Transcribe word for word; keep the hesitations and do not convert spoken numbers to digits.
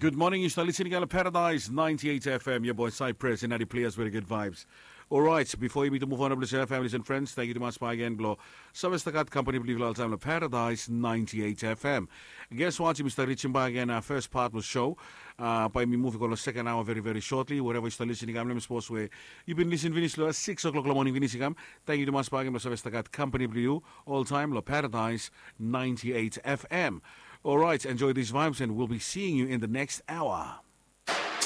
Good morning, you start listening to Paradise ninety-eight F M. Your boy Cypress and Addy Players with good vibes. Alright, before you meet to move on up to families and friends, thank you to my spy again, Glo. Savestakat company believe all time Paradise ninety-eight F M. Guess what? You Mister Richimba again, our first part was show. Uh, by me moving on the second hour very, very shortly. Wherever you start listening, I'm supposed to you've been listening Vinicius at six o'clock in the morning, Vinicius. Thank you to my spy again, Savestakat company believe all time Paradise ninety-eight F M. Alright, enjoy these vibes and we'll be seeing you in the next hour.